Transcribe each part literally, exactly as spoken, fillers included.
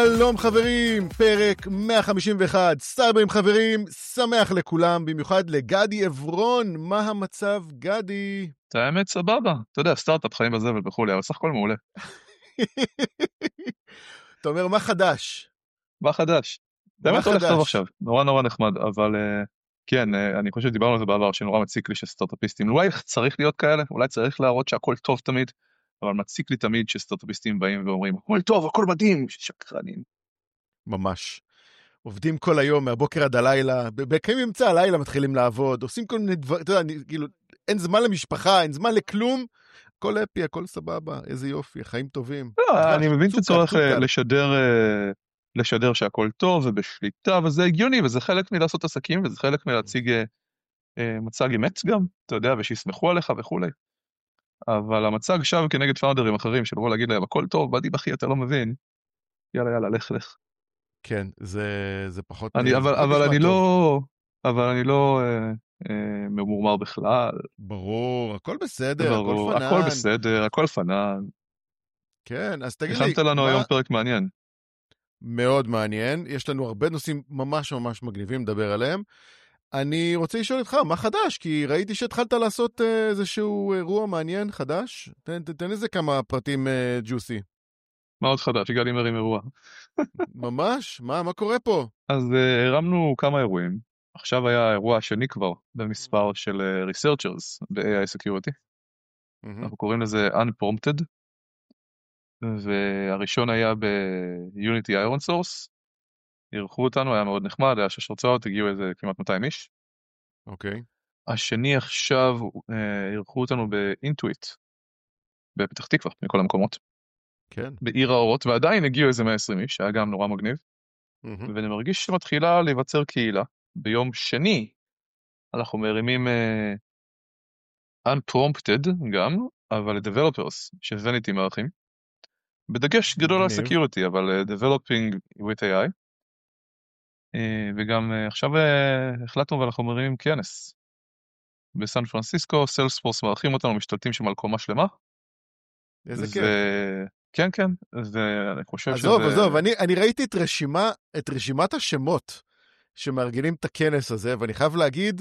שלום חברים, פרק מאה חמישים ואחת, סייברים חברים, שמח לכולם, במיוחד לגדי עברון. מה המצב, גדי? את האמת סבבה, אתה יודע, סטארט-אפ חיים בזבל וכולי, אבל סך הכל מעולה. אתה אומר, מה חדש? מה חדש? את מה האמת הולך טוב חדש? עכשיו, נורא נורא נחמד, אבל uh, כן, uh, אני חושב שדיברנו על זה בעבר, שנורא מציק לי שסטארט-אפיסטים, אולי צריך להיות כאלה, אולי צריך להראות שהכל טוב תמיד, אבל מציק לי תמיד שסטארט-אפיסטים באים ואומרים, הכל טוב, הכל מדהים, שקרנים. ממש. עובדים כל היום, מהבוקר עד הלילה, בכמה אמצע הלילה מתחילים לעבוד, עושים כל מיני דבר, אתה יודע, אני, כאילו, אין זמן למשפחה, אין זמן לכלום, הכל אפי, הכל סבבה, איזה יופי, חיים טובים. לא, דבש, אני מבין סוכר, שצריך סוכר. לשדר, uh, לשדר שהכל טוב ובשליטה, וזה הגיוני, וזה חלק מלעשות עסקים, וזה חלק מלהציג uh, uh, מצג אמת גם, אתה יודע, ושיסמכו עליך וכולי. אבל המצג שם כנגד פאונדרים אחרים, שלבוא להגיד להם, הכל טוב, בדי בכי, אתה לא מבין, יאללה, יאללה, לך, לך. כן, זה, זה פחות, אני, זה אבל, פחות אבל נשמע אני טוב. לא, אבל אני לא אה, אה, ממורמר בכלל. ברור, הכל בסדר, הכל ברור, פנן. הכל בסדר, הכל פנן. כן, אז תגיד לי, הכנת לנו מה... היום פרק מעניין. מאוד מעניין, יש לנו הרבה נושאים ממש ממש מגניבים לדבר עליהם. אני רוצה לשאול אותך, מה חדש? כי ראיתי שהתחלת לעשות אה, איזשהו אירוע מעניין חדש. תן, תן איזה כמה פרטים אה, ג'וסי. מה עוד חדש? הגעתי מרים אירוע. ממש? מה, מה קורה פה? אז אה, הרמנו כמה אירועים. עכשיו היה האירוע השני כבר, במספר של אה, Researchers ב-איי איי Security. Mm-hmm. אנחנו קוראים לזה Unprompted. והראשון היה ב-Unity Iron Source. אירחו אותנו, היה מאוד נחמד, היה שש הרצאות, הגיעו איזה כמעט מאתיים איש. אוקיי. השני עכשיו אה, אירחו אותנו באינטואיט, בפתח תקווה, מכל המקומות. כן. בעיר האורות, ועדיין הגיעו איזה מאה ועשרים איש, היה גם נורא מגניב. Mm-hmm. ואני מרגיש שמתחילה להיווצר קהילה. ביום שני אנחנו מרימים אה, Unprompted גם, אבל ל-Developers, ש-Vanity מערכים. בדגש גדול על מגניב. Security, אבל uh, Developing with איי איי. אה, וגם אה, עכשיו אה, החלטנו ואנחנו מרימים כנס. בסן פרנסיסקו, סיילספורס מערכים אותנו, משתלטים שם על קומה שלמה. איזה ו... כיף. כן, כן, ואני חושב עזוב, שזה... עזוב, אני, אני ראיתי את רשימה, את רשימת השמות שמארגנים את הכנס הזה, ואני חייב להגיד,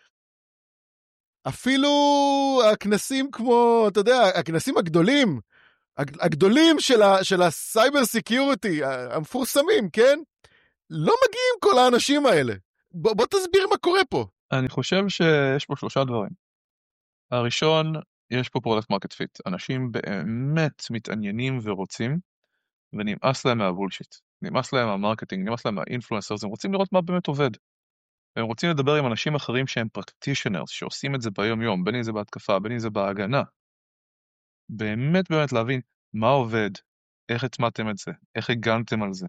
אפילו הכנסים כמו, אתה יודע, הכנסים הגדולים, הגדולים של, ה, של הסייבר סיקיוריטי, המפורסמים, כן? לא מגיעים כל האנשים האלה. ב, בוא תסביר מה קורה פה. אני חושב שיש פה שלושה דברים. הראשון, יש פה פרודקט מרקט פיט. אנשים באמת מתעניינים ורוצים, ונמאס להם מהבולשיט. נמאס להם מהמרקטינג, נמאס להם מהאינפלואנסרס, הם רוצים לראות מה באמת עובד. הם רוצים לדבר עם אנשים אחרים שהם practitioners, שעושים את זה ביום יום, בין אם זה בהתקפה, בין אם זה בהגנה. באמת באמת להבין מה עובד, איך הטמעתם את זה, איך הגנתם על זה.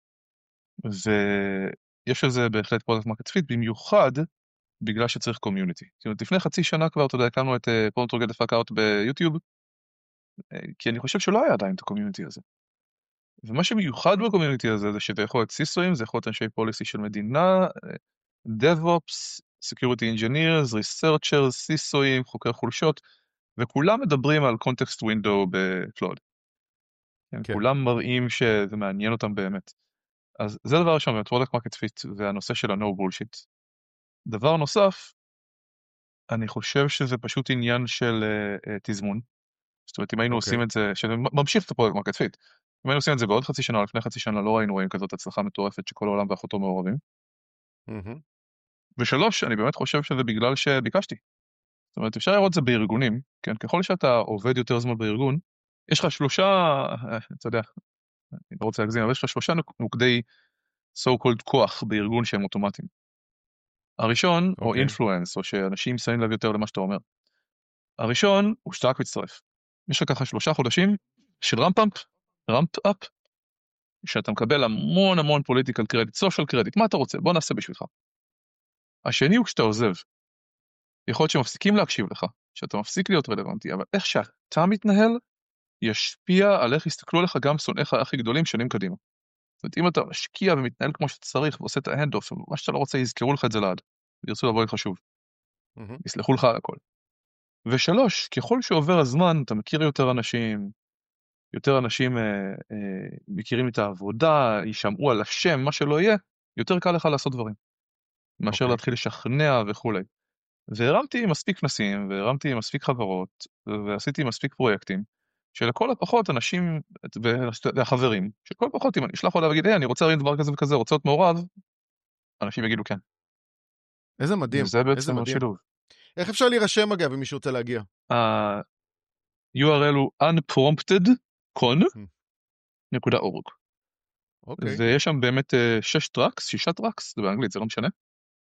ויש לזה בהחלט פרודקט מרקט פיט, במיוחד בגלל שצריך קומיוניטי. זאת אומרת, לפני חצי שנה כבר, אתה יודע, הקמנו את פרומפט טו גט דה פאק אאוט ביוטיוב, כי אני חושב שלא היה עדיין את הקומיוניטי הזה. ומה שמיוחד בקומיוניטי הזה, זה שזה יכול להיות סיסויים, זה יכול להיות אנשי פוליסי של מדינה, DevOps, Security Engineers, Researchers, סיסויים, חוקרי חולשות, וכולם מדברים על Context Window בקלוד. כן. כולם מראים שזה מעניין אותם באמת. אז זה דבר ראשון, Product Market Fit, והנושא של ה-No Bullshit. דבר נוסף, אני חושב שזה פשוט עניין של uh, uh, תזמון. זאת אומרת, אם היינו okay. עושים את זה, שממשיך את ה-Product Market Fit, אם היינו עושים את זה בעוד חצי שנה, לפני חצי שנה, לא ראינו רואים כזאת הצלחה מטורפת שכל העולם ואחותו מעורבים. Mm-hmm. ושלוש, אני באמת חושב שזה בגלל שביקשתי. זאת אומרת, אפשר לראות את זה בארגונים, כן? ככל שאתה עובד יותר זמן בארגון, יש לך שלושה, אתה יודע, אני לא רוצה להגזים, אבל יש לך שלושה נוקדי so called כוח בארגון שהם אוטומטיים. הראשון, okay. או אינפלואנס, או שאנשים שמים לב יותר למה שאתה אומר. הראשון הוא שאתה רק מצטרף. יש לך ככה שלושה חודשים של רמפ-אפ, רמפ-אפ, שאתה מקבל המון המון פוליטיקל קרדיט, סושיאל קרדיט, מה אתה רוצה? בוא נעשה בשבילך. השני הוא כשאתה עוזב. יכול להיות שמפסיקים להקשיב לך, שאתה מפסיק להיות רלוונטי, אבל איך שאתה מתנהל, ישפיע על איך יסתכלו לך גם שונאיך הכי גדולים שנים קדימה. זאת אומרת, אם אתה משקיע ומתנהל כמו שצריך, ועושה את ההנד-אוף, מה שאתה לא רוצה, יזכרו לך את זה לעד, וירצו לבוא לך שוב. Mm-hmm. יסלחו לך על הכל. ושלוש, ככל שעובר הזמן, אתה מכיר יותר אנשים, יותר אנשים אה, אה, מכירים את העבודה, יישמעו על השם, מה שלא יהיה, יותר קל לך לעשות דברים, מאשר אוקיי. להתחיל לשכנע וכו'. והרמתי מספיק כנסים, והרמתי מספיק חברות, ועשיתי מספיק פרויקטים, שלכל הפחות אנשים, והחברים, שלכל הפחות אם אני אשלח עוד להגיד, היי, אני רוצה להרים דבר כזה וכזה, רוצה להיות מעורב, אנשים יגידו כן. איזה מדהים, וזה איזה בעצם מדהים. השילוב. איך אפשר להירשם אגב, אם מישהו רוצה להגיע? ה-יו אר אל הוא unprompted con נקודה אורג. אוקיי. ויש שם באמת אה, שש טרקס, שישה טרקס, זה באנגלית, זה לא משנה.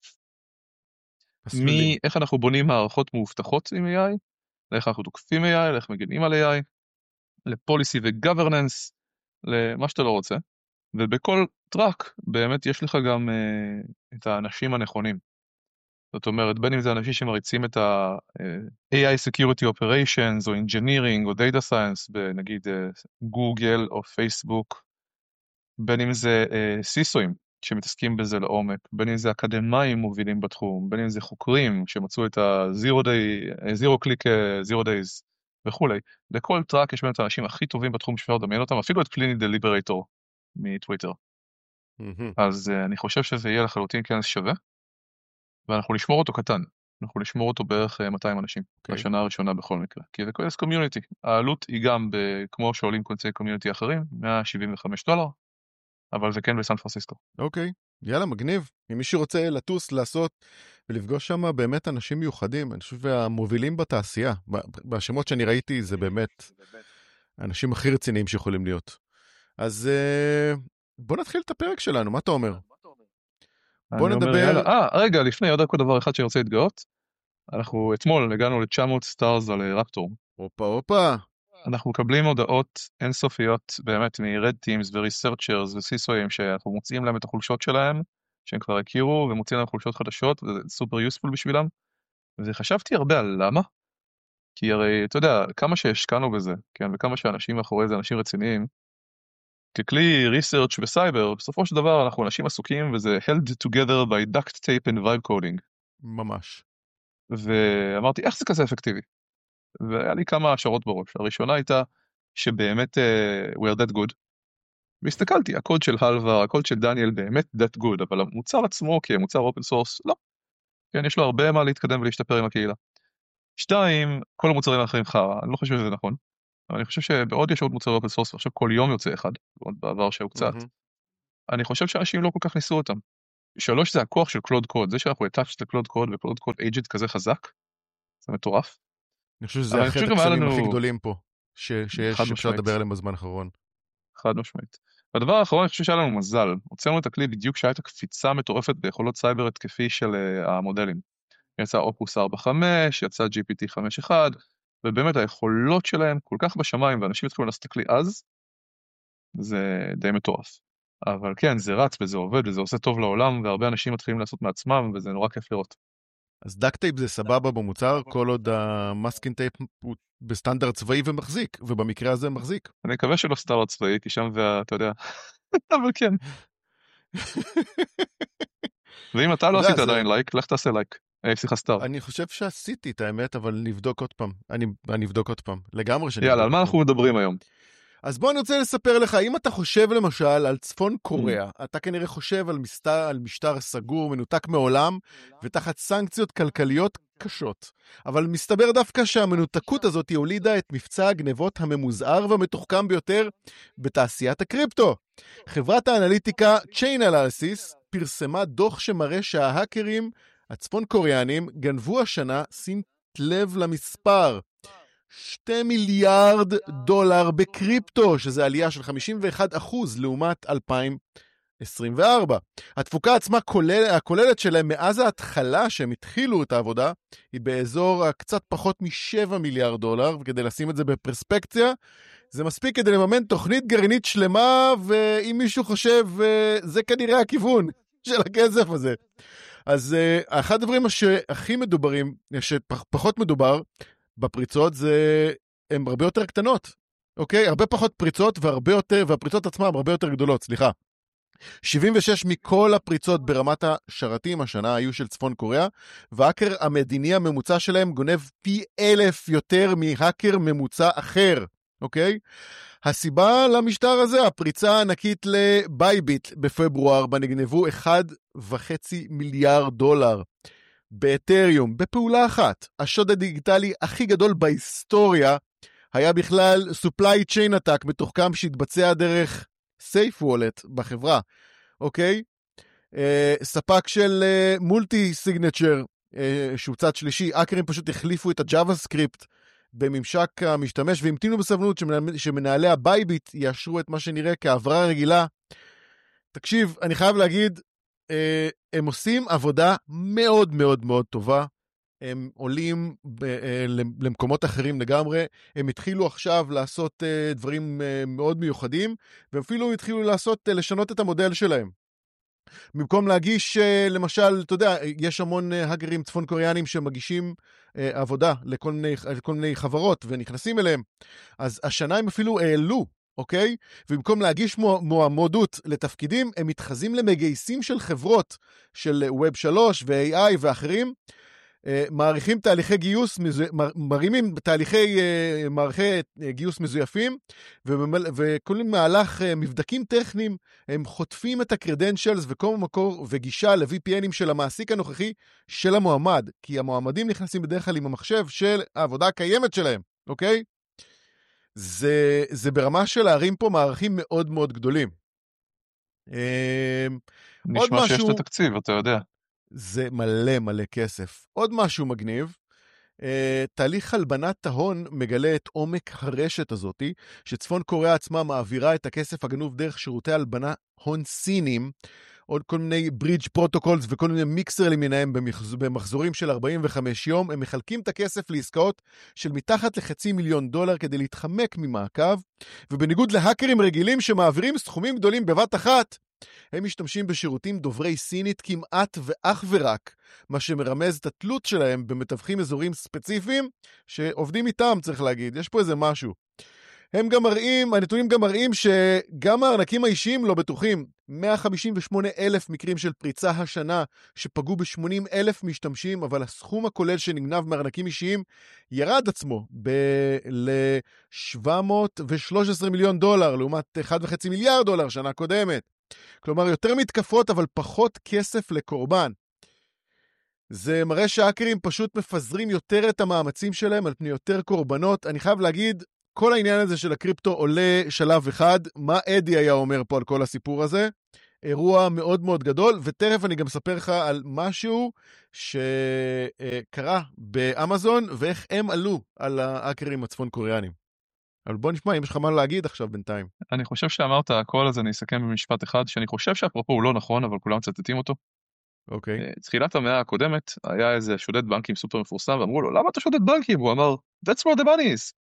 מסלולים. מאיך אנחנו בונים מערכות מאובטחות עם איי איי, לאיך אנחנו תוקפים איי איי, לאיך מגנים על איי איי, לפוליסי וגוורננס, למה שאתה לא רוצה. ובכל טראק באמת יש לך גם uh, את האנשים הנכונים. זאת אומרת, בין אם זה אנשים שמריצים את ה-איי איי Security Operations, או Engineering, או Data Science, בנגיד גוגל או פייסבוק, בין אם זה uh, סיסואים שמתעסקים בזה לעומק, בין אם זה אקדמאים מובילים בתחום, בין אם זה חוקרים שמצאו את ה-Zero Day, Zero Click, Zero Days וכולי. לכל טראק יש באמת האנשים הכי טובים בתחום שאפשר לדמיין אותם, אפילו את קליני דליברטור מטוויטר. אז uh, אני חושב שזה יהיה לחלוטין כנס שווה, ואנחנו נשמור אותו קטן. אנחנו נשמור אותו בערך uh, מאתיים אנשים, okay. בשנה הראשונה בכל מקרה. כי זה כנס קומיוניטי. העלות היא גם, ב, כמו שעולים כנסי קומיוניטי אחרים, מאה שבעים וחמישה דולר, אבל זה כן בסן פרנסיסקו. אוקיי, okay. יאללה, מגניב. אם מישהו רוצה לטוס, לעשות, ולפגוש שם באמת אנשים מיוחדים, אני חושב שהמובילים בתעשייה, בשמות שאני ראיתי, זה באמת האנשים הכי רציניים שיכולים להיות. אז uh, בוא נתחיל את הפרק שלנו, מה אתה אומר? בוא נדבר... אה, רגע, לפני עוד דבר אחד שאני רוצה להתגאות. אנחנו אתמול הגענו ל-תשע מאות סטארס על רפטור. אופה, אופה. אנחנו מקבלים הודעות אינסופיות באמת מ-Red Teams ו-Researchers ו-סיסויים שאנחנו מוצאים להם את החולשות שלהם, שהם כבר הכירו, ומוצאים להם חולשות חדשות, וזה סופר יוספול בשבילם. וחשבתי הרבה על למה, כי הרי, אתה יודע, כמה שהשקענו בזה, כן, וכמה שאנשים מאחורי זה, אנשים רציניים, ככלי ריסרצ' וסייבר, בסופו של דבר אנחנו אנשים עסוקים, וזה held together by duct tape and vibe coding. ממש. ואמרתי, איך זה כזה אפקטיבי? והיה לי כמה השערות בראש. הראשונה הייתה שבאמת uh, we are that good. והסתכלתי, הקוד של הלווה, הקוד של דניאל באמת that good, אבל המוצר עצמו, כי המוצר open source, לא. כן, יש לו הרבה מה להתקדם ולהשתפר עם הקהילה. שתיים, כל המוצרים האחרים חרא, אני לא חושב שזה נכון. אבל אני חושב שבעוד יש עוד מוצרי אופן סורס, ועכשיו כל יום יוצא אחד, עוד בעבר שהיו קצת. Mm-hmm. אני חושב שאנשים לא כל כך ניסו אותם. שלוש, זה הכוח של קלוד קוד, זה שאנחנו attached לקלוד קוד, וקלוד קוד agent כזה חזק, זה מטורף. אני חושב שזה אחד הקסמים הכי גדולים פה, שיש, שאפשר לדבר עליהם בזמן האחרון. חד משמעית. והדבר האחרון, אני חושב שהיה לנו מזל. הוצאנו את הכלי בדיוק שהיה את הקפיצה מטורפת ביכולות סייבר התקפי של uh, המודלים. יצא אופוס ארבע חמש, יצא ג'י פי טי חמש אחת, ובאמת היכולות שלהם כל כך בשמיים, ואנשים התחילו לעשות הכלי אז, זה די מטורף. אבל כן, זה רץ וזה עובד, וזה עושה טוב לעולם, והרבה אנשים מתחילים לעשות מעצמם, וזה נורא כיף לראות. אז דאקטייפ זה סבבה במוצר, כל עוד המאסקינג טייפ הוא בסטנדרט צבאי ומחזיק, ובמקרה הזה מחזיק. אני מקווה שלא סטנדרט צבאי, כי שם זה, אתה יודע, אבל כן. ואם אתה לא עשית עדיין לייק, לך תעשה לייק. סליחה סטאר. אני חושב שעשיתי את האמת, אבל נבדוק עוד פעם. אני, אני אבדוק עוד פעם. לגמרי שאני... יאללה, על מה אנחנו מדברים היום? אז בוא אני רוצה לספר לך, אם אתה חושב למשל על צפון קוריאה, mm. אתה כנראה חושב על משטר, על משטר סגור, מנותק מעולם, ותחת סנקציות כלכליות קשות. אבל מסתבר דווקא שהמנותקות הזאת הולידה את מבצע הגנבות הממוזער והמתוחכם ביותר בתעשיית הקריפטו. חברת האנליטיקה Chain Analysis פרסמה דוח שמראה שההאקרים הצפון קוריאנים גנבו השנה, שים לב למספר, שתי מיליארד דולר בקריפטו, שזה עלייה של חמישים ואחד אחוז לעומת אלפיים עשרים וארבע. התפוקה עצמה כולל, הכוללת שלהם מאז ההתחלה שהם התחילו את העבודה, היא באזור קצת פחות משבע מיליארד דולר, וכדי לשים את זה בפרספקציה, זה מספיק כדי לממן תוכנית גרעינית שלמה, ואם מישהו חושב, זה כנראה הכיוון של הכסף הזה. אז uh, אחד הדברים שהכי מדוברים, שפחות מדובר בפריצות, זה הן הרבה יותר קטנות, אוקיי? הרבה פחות פריצות והרבה יותר, והפריצות עצמם הרבה יותר גדולות, סליחה. שבעים ושש מכל הפריצות ברמת השרתים השנה היו של צפון קוריאה, והאקר המדיני הממוצע שלהם גונב פי אלף יותר מהאקר ממוצע אחר. אוקיי? הסיבה למשטר הזה, הפריצה הענקית לבייביט בפברואר, בה נגנבו אחד וחצי מיליארד דולר באתריום, בפעולה אחת. השוד הדיגיטלי הכי גדול בהיסטוריה היה בכלל supply chain attack מתוחכם שהתבצע דרך Safe Wallet בחברה, אוקיי? Uh, ספק של מולטי uh, סיגנצ'ר, uh, שהוא צד שלישי, אקרים פשוט החליפו את הג'אווה סקריפט בממשק המשתמש, והמתינו בסבלנות שמנהלי, שמנהלי הבייביט יאשרו את מה שנראה כעברה רגילה. תקשיב, אני חייב להגיד, uh, הם עושים עבודה מאוד מאוד מאוד טובה, הם עולים ב, uh, למקומות אחרים לגמרי, הם התחילו עכשיו לעשות uh, דברים uh, מאוד מיוחדים, ואפילו התחילו לעשות, uh, לשנות את המודל שלהם. במקום להגיש, למשל, אתה יודע, יש המון הגרים צפון קוריאנים שמגישים עבודה לכל מיני, לכל מיני חברות ונכנסים אליהם. אז השנה הם אפילו העלו, אוקיי? ובמקום להגיש מועמדות לתפקידים, הם מתחזים למגייסים של חברות של ווב שלוש ו-איי איי ואחרים, מעריכים תהליכי גיוס, מרימים תהליכי מערכי גיוס מזויפים, וכל מהלך מבדקים טכניים, הם חוטפים את הקרדנשלס וכל מקור וגישה ל-וי פי אנים של המעסיק הנוכחי של המועמד, כי המועמדים נכנסים בדרך כלל עם המחשב של העבודה הקיימת שלהם, אוקיי? זה, זה ברמה של להרים פה מערכים מאוד מאוד גדולים. נשמע שיש את התקציב, אתה יודע. זה מלא מלא כסף. עוד משהו מגניב, uh, תהליך הלבנת ההון מגלה את עומק הרשת הזאת, שצפון קוריאה עצמה מעבירה את הכסף הגנוב דרך שירותי הלבנה הון סינים, עוד כל מיני ברידג' פרוטוקולס וכל מיני מיקסר למיניהם במחזורים של ארבעים וחמישה יום, הם מחלקים את הכסף לעסקאות של מתחת לחצי מיליון דולר כדי להתחמק ממעקב, ובניגוד להאקרים רגילים שמעבירים סכומים גדולים בבת אחת, הם משתמשים בשירותים דוברי סינית כמעט ואך ורק, מה שמרמז את התלות שלהם במתווכים אזורים ספציפיים שעובדים איתם, צריך להגיד. יש פה איזה משהו. הם גם מראים, הנתונים גם מראים שגם הארנקים האישיים לא בטוחים. מאה חמישים ושמונה אלף מקרים של פריצה השנה שפגעו ב-שמונים אלף משתמשים, אבל הסכום הכולל שנגנב מארנקים אישיים ירד עצמו ל-שבע מאות ושלוש עשרה מיליון דולר, לעומת אחד וחצי מיליארד דולר שנה קודמת. כלומר, יותר מתקפות, אבל פחות כסף לקורבן. זה מראה שהאקרים פשוט מפזרים יותר את המאמצים שלהם על פני יותר קורבנות. אני חייב להגיד, כל העניין הזה של הקריפטו עולה שלב אחד. מה אדי היה אומר פה על כל הסיפור הזה? אירוע מאוד מאוד גדול, ותכף אני גם אספר לך על משהו שקרה באמזון, ואיך הם עלו על האקרים הצפון קוריאנים. אבל בוא נשמע, אם יש לך מה להגיד עכשיו בינתיים. אני חושב שאמרת הכל, אז אני אסכם במשפט אחד, שאני חושב שאפרופו הוא לא נכון, אבל כולם מצטטים אותו. אוקיי. תחילת המאה הקודמת, היה איזה שודד בנקים סופר מפורסם, ואמרו לו, למה אתה שודד בנקים? הוא אמר, that's where the money is.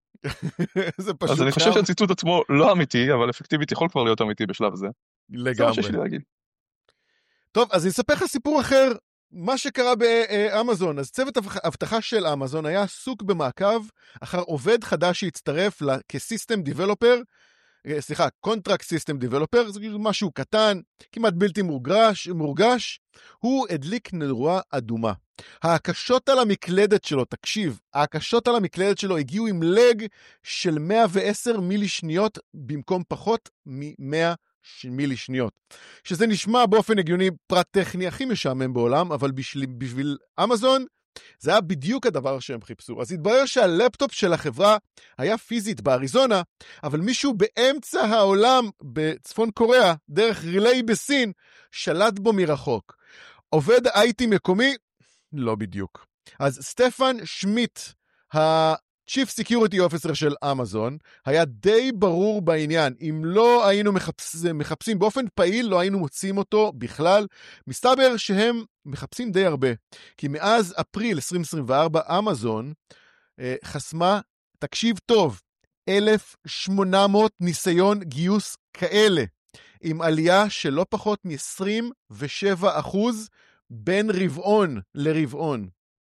זה פשוט אז אני חושב שהציטוט עצמו לא אמיתי, אבל אפקטיבית יכול כבר להיות אמיתי בשלב הזה. לגמרי. זה מה שיש לי להגיד. טוב, אז אני אספר לך סיפור אחר, מה שקרה באמזון. אז צוות אבטחה של אמזון היה עסוק במעקב אחר עובד חדש שהצטרף כסיסטם דיבלופר, סליחה, קונטרקט סיסטם דיבלופר, זה משהו קטן, כמעט בלתי מורגש, מורגש, הוא הדליק נורה אדומה. ההקשות על המקלדת שלו, תקשיב, ההקשות על המקלדת שלו הגיעו עם לג של מאה ועשר מילי שניות, במקום פחות מ-מאה מילי שניות. שזה נשמע באופן הגיוני פרט טכני הכי משעמם בעולם, אבל בשביל, בשביל אמזון, זה היה בדיוק הדבר שהם חיפשו. אז התברר שהלפטופ של החברה היה פיזית באריזונה, אבל מישהו באמצע העולם בצפון קוריאה, דרך רילי בסין, שלט בו מרחוק. עובד איי טי מקומי? לא בדיוק. אז סטפן שמיט, ה-Chief Security Officer של אמזון, היה די ברור בעניין. אם לא היינו מחפש, מחפשים באופן פעיל, לא היינו מוצאים אותו בכלל. מסתבר שהם מחפשים די הרבה. כי מאז אפריל עשרים עשרים וארבע, אמזון אה, חסמה, תקשיב טוב, אלף ושמונה מאות ניסיון גיוס כאלה, עם עלייה של לא פחות מ-עשרים ושבעה אחוז בין רבעון לרבעון.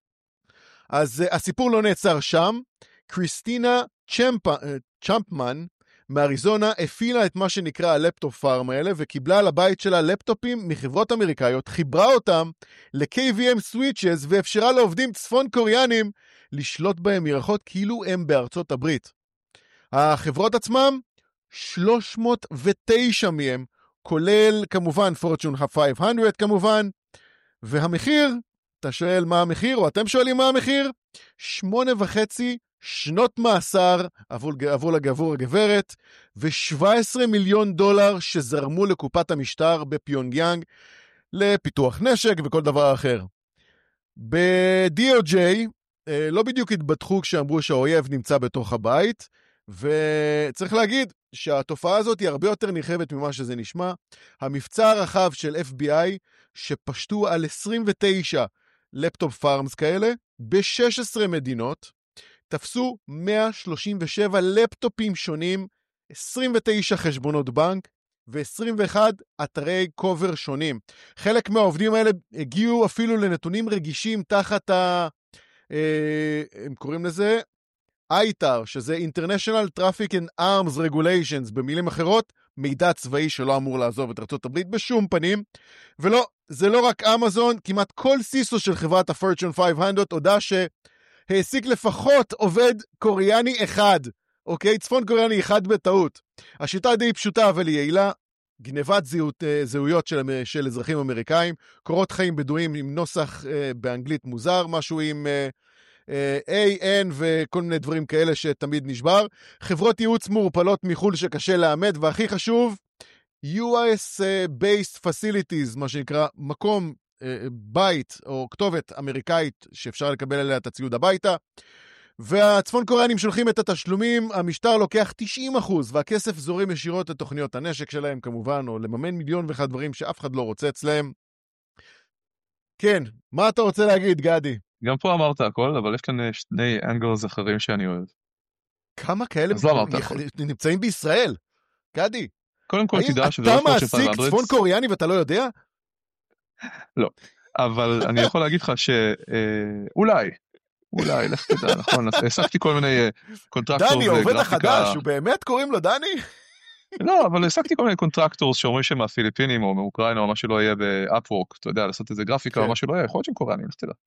אז uh, הסיפור לא נעצר שם. קריסטינה צ'מפ, uh, צ'מפמן מאריזונה הפעילה את מה שנקרא הלפטופ פארם האלה, וקיבלה לבית שלה לפטופים מחברות אמריקאיות, חיברה אותם ל-קיי וי אם סוויצ'ס, ואפשרה לעובדים צפון קוריאנים לשלוט בהם מרחוק כאילו הם בארצות הברית. החברות עצמם, שלוש מאות ותשע מהם, כולל כמובן פורצ'ון חמש מאות כמובן, והמחיר, אתה שואל מה המחיר, או אתם שואלים מה המחיר? שמונה וחצי שנות מאסר עבור, עבור לגבור הגברת, ו-שבעה עשר מיליון דולר שזרמו לקופת המשטר בפיונגיאנג, לפיתוח נשק וכל דבר אחר. ב-די או ג'יי לא בדיוק התבטחו כשאמרו שהאויב נמצא בתוך הבית, וצריך להגיד שהתופעה הזאת היא הרבה יותר נרחבת ממה שזה נשמע. המבצע הרחב של אף בי איי שפשטו על עשרים ותשע לפטופ פארמס כאלה ב-שש עשרה מדינות, תפסו מאה שלושים ושבע לפטופים שונים, עשרים ותשע חשבונות בנק ו-עשרים ואחד אתרי קובר שונים. חלק מהעובדים האלה הגיעו אפילו לנתונים רגישים תחת ה... אה, הם קוראים לזה איי טי אר, שזה International Traffic and Arms Regulations, במילים אחרות, מידע צבאי שלא אמור לעזוב את ארצות הברית בשום פנים. ולא, זה לא רק אמזון, כמעט כל סיסו של חברת ה-Fortune חמש מאות הודע שהעסיק לפחות עובד קוריאני אחד, אוקיי? צפון קוריאני אחד בטעות. השיטה די פשוטה אבל היא יעילה, גנבת זהות, זהויות של, של אזרחים אמריקאים, קורות חיים בדויים עם נוסח אה, באנגלית מוזר, משהו עם אה, אה, איי אן וכל מיני דברים כאלה שתמיד נשבר, חברות ייעוץ מורפלות מחול שקשה לאמת, והכי חשוב, יו אס based facilities, מה שנקרא, מקום, אה, בית או כתובת אמריקאית שאפשר לקבל עליה את הציוד הביתה, והצפון קוריאנים שולחים את התשלומים, המשטר לוקח תשעים אחוז, והכסף זורם ישירות לתוכניות הנשק שלהם כמובן, או לממן מיליון ואחד דברים שאף אחד לא רוצה אצלהם. כן, מה אתה רוצה להגיד, גדי? גם פה אמרת הכל, אבל יש כאן שני אנגלס אחרים שאני אוהב. כמה כאלה אז לא אמרת הכל. נמצאים בישראל? גדי, קודם כל תדע שזה האם אתה מעסיק צפון קוריאני ואתה לא יודע? לא, אבל אני יכול להגיד לך שאולי, אולי, לך תדע, נכון, העסקתי כל מיני קונטרקטורס דני, העובד החדש, הוא באמת קוראים לו דני? לא, אבל העסקתי כל מיני קונטרקטורס שאומרים שהם מהפיליפינים או מאוקראינה או מה שלא יהיה באפוורק, אתה יודע, לעשות איזה גרפיקה או מה שלא יהיה, יכול להיות שהם קוריאנים, לך תדע.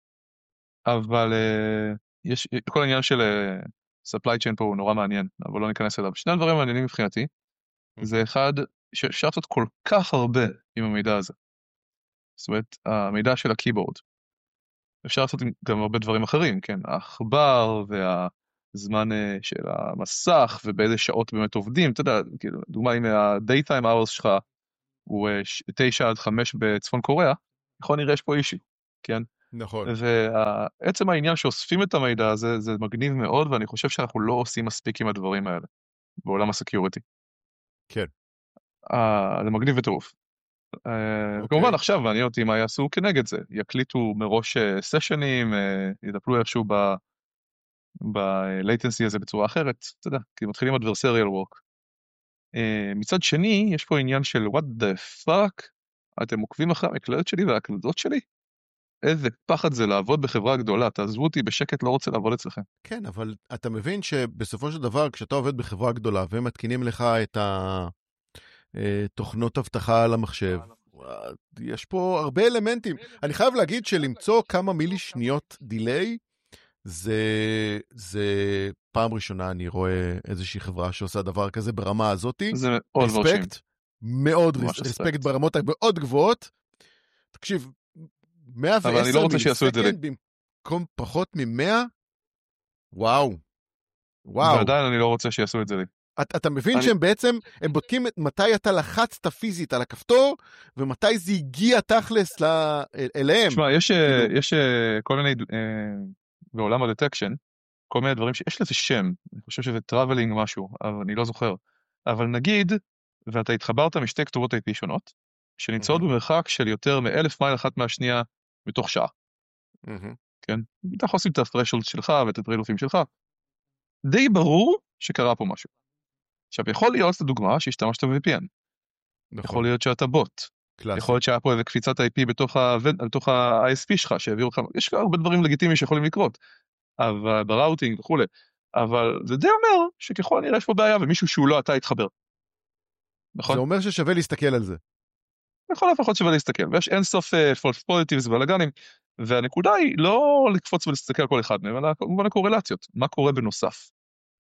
אבל יש, כל העניין של supply chain פה הוא נורא מעניין, אבל לא ניכנס אליו. שני הדברים מעניינים מבחינתי, זה אחד, שאפשר לעשות כל כך הרבה עם המידע הזה. זאת אומרת, המידע של הקייבורד. אפשר לעשות גם הרבה דברים אחרים, כן? העכבר והזמן של המסך ובאיזה שעות באמת עובדים. אתה יודע, כאילו, דוגמה, אם ה-daytime hours שלך הוא תשע עד חמש בצפון קוריאה, יכול נראה יש פה אישי, כן? נכון. ועצם העניין שאוספים את המידע הזה, זה מגניב מאוד, ואני חושב שאנחנו לא עושים מספיק עם הדברים האלה, בעולם הסקיוריטי. כן. זה מגניב וטרוף. כמובן עכשיו מעניין אותי מה יעשו כנגד זה, יקליטו מראש סשנים, ידפלו איכשהו ב-latency הזה בצורה אחרת, אתה יודע, כי מתחילים adversarial work. מצד שני, יש פה עניין של what the fuck, אתם עוקבים אחרי המקלדת שלי וההקלדות שלי? איזה פחד זה לעבוד בחברה גדולה, תעזבו אותי בשקט, לא רוצה לעבוד אצלכם. כן, אבל אתה מבין שבסופו של דבר, כשאתה עובד בחברה גדולה, והם מתקינים לך את התוכנות הבטחה על המחשב, יש פה הרבה אלמנטים. אני חייב להגיד שלמצוא כמה מילי שניות דיליי, זה, זה פעם ראשונה אני רואה איזושהי חברה שעושה דבר כזה ברמה הזאת. זה מאוד רספקט, מאוד רספקט ברמות מאוד גבוהות. תקשיב, מאה ועשר אבל אני לא רוצה שיעשו את זה לי. במקום פחות מ-מאה? וואו. וואו. ועדיין אני לא רוצה שיעשו את זה לי. אתה, אתה מבין אני... שהם בעצם, הם בודקים מתי אתה לחצת פיזית על הכפתור, ומתי זה הגיע תכלס לא... אליהם. תשמע, יש, כאילו... יש כל מיני, בעולם הדטקשן, כל מיני דברים שיש לזה שם, אני חושב שזה טראבלינג משהו, אבל אני לא זוכר. אבל נגיד, ואתה התחברת משתי כתובות איי פי שונות, שנמצאות mm-hmm. במרחק של יותר מאלף מייל אחת מהשנייה בתוך שעה. Mm-hmm. כן? אתה יכול לשים את ה-threshold שלך ואת הטרילופים שלך. די ברור שקרה פה משהו. עכשיו, יכול להיות לדוגמה שהשתמשת ב-וי פי אן. נכון. יכול להיות שאתה בוט. קלאסי. יכול להיות שהיה פה איזה קפיצת איי פי בתוך ה-איי אס פי שלך, שהעבירו לך, יש הרבה דברים לגיטימיים שיכולים לקרות. אבל בראוטינג וכו'. אבל זה די אומר שככל הנראה יש פה בעיה, ומישהו שהוא לא אתה יתחבר. נכון? זה אומר ששווה להסתכל על זה. יכול לפחות שווה להסתכל, ויש אין סוף פולס פוזיטיבס ובלגנים, והנקודה היא לא לקפוץ ולהסתכל על כל אחד מהם, אלא כמובן הקורלציות, מה קורה בנוסף.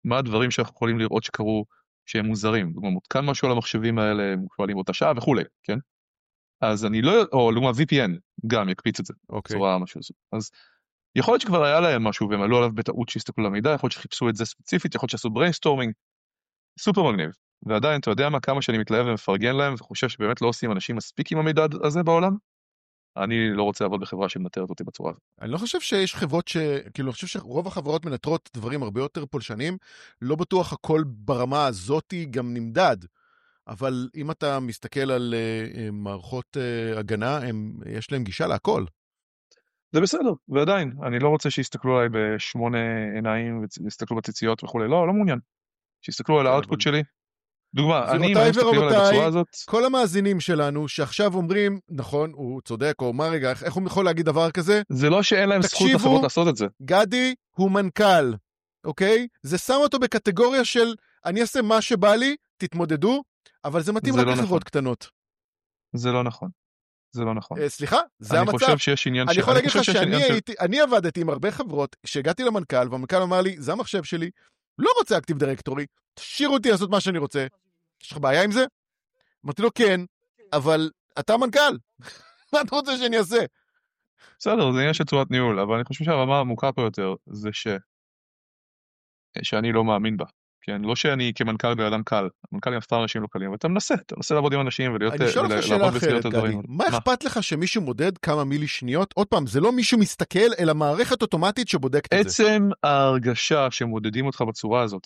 מה הדברים שאנחנו יכולים לראות שקרו שהם מוזרים, דוגמה מותקן משהו על המחשבים האלה, הם שואלים אותה שעה וכולי, כן? אז אני לא, או דוגמה וי פי אן, גם יקפיץ את זה, אוקיי. בצורה משהו כזו. אז יכול להיות שכבר היה להם משהו, והם עלו עליו בטעות שהסתכלו למידע, יכול להיות שחיפשו את זה ספציפית, יכול להיות שעשו בריינסטורמינג, סופר מגניב. ועדיין, אתה יודע מה, כמה שאני מתלהב ומפרגן להם, וחושב שבאמת לא עושים אנשים מספיק עם המידע הזה בעולם, אני לא רוצה לעבוד בחברה שמנטרת אותי בצורה הזאת. אני לא חושב שיש חברות ש... כאילו, אני חושב שרוב החברות מנטרות דברים הרבה יותר פולשנים, לא בטוח הכל ברמה הזאת גם נמדד, אבל אם אתה מסתכל על uh, מערכות uh, הגנה, הם, יש להם גישה להכל. זה בסדר, ועדיין, אני לא רוצה שיסתכלו עליי בשמונה עיניים, ויסתכלו בציציות וכו', לא, לא מעוניין. שיסתכלו על האוטפוט שלי. דוגמה, אני, אם הם מסתכלים עליי בצורה הזאת... כל המאזינים שלנו שעכשיו אומרים, נכון, הוא צודק, או מה רגע, איך הוא יכול להגיד דבר כזה? זה לא שאין להם זכות לחברות לעשות את זה. גדי הוא מנכ"ל, אוקיי? זה שם אותו בקטגוריה של, אני אעשה מה שבא לי, תתמודדו, אבל זה מתאים רק לחברות קטנות. זה לא נכון. זה לא נכון. סליחה, זה המצב. אני חושב שיש עניין... אני יכול להגיד לך שאני עבדתי עם הרבה חברות, כשהגעתי למנכ"ל, והמנכ"ל אמר לי, זה המחשב שלי, לא רוצה אקטיב דירקטורי, תשאירו אותי לעשות מה שאני רוצה. יש לך בעיה עם זה? אמרתי לו, כן, אבל אתה מנכ"ל. מה אתה רוצה שאני אעשה? בסדר, זה עניין של צורת ניהול, אבל אני חושב שהרמה העמוקה פה יותר, זה ש... שאני לא מאמין בה. כן, לא שאני כמנכ"ל באדם קל, המנכ"לים אף פעם אנשים לא קלים, אבל אתה מנסה, אתה מנסה לעבוד עם אנשים ולהיות... אני שואל לך שאלה אחרת, גדי, מה אכפת לך שמישהו מודד כמה מילי שניות? עוד פעם, זה לא מישהו מסתכל, אלא מערכת אוטומטית שבודקת את זה. עצם ההרגשה שמודדים אותך בצורה הזאת,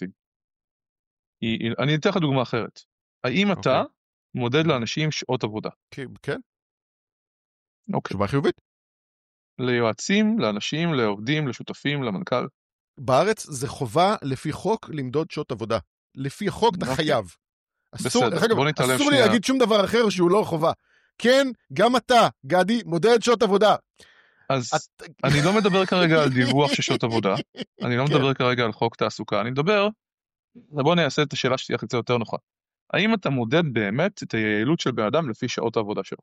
אני אתן לך דוגמה אחרת. האם אתה מודד לאנשים שעות עבודה? כן. אוקיי. תשובה חיובית. ליועצים, לאנשים, לעובדים, לשותפים, למנכ"ל. בארץ זה חובה לפי חוק למדוד שעות עבודה. לפי חוק אתה חייב. בסדר, בוא נתעלם שנייה. אסור לי להגיד שום דבר אחר שהוא לא חובה. כן, גם אתה, גדי, מודד שעות עבודה. אז אני לא מדבר כרגע על דיווח של שעות עבודה, אני לא מדבר כרגע על חוק תעסוקה, אני מדבר, בוא נעשה את השאלה שתהיה קצת יותר נוחה. האם אתה מודד באמת את היעילות של בן אדם לפי שעות העבודה שלו?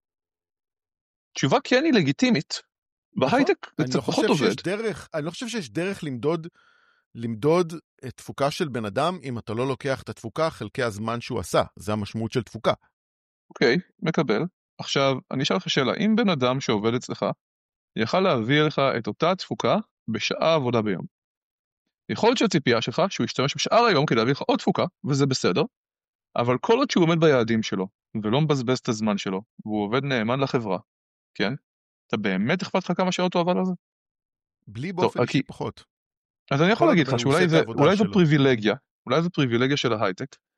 תשובה כן היא לגיטימית. בהייטק זה קצת פחות עובד. אני לא חושב שיש דרך למדוד, למדוד את תפוקה של בן אדם, אם אתה לא לוקח את התפוקה חלקי הזמן שהוא עשה. זה המשמעות של תפוקה. אוקיי, מקבל. עכשיו, אני אשאל לך שאלה, אם בן אדם שעובד אצלך, יכל להביא לך את אותה תפוקה בשעה עבודה ביום. יכול להיות שהציפייה שלך שהוא ישתמש בשאר היום כדי להביא לך עוד תפוקה, וזה בסדר, אבל כל עוד שהוא עומד ביעדים שלו, ולא מבזבז את הזמן שלו, והוא עובד נאמן לחברה, כן? אתה באמת אכפת לך כמה שעות הוא עבד על זה? בלי באופן אישי פחות. אז אני יכול להגיד לך שאולי זו פריבילגיה, אולי זו פריבילגיה של ההייטק,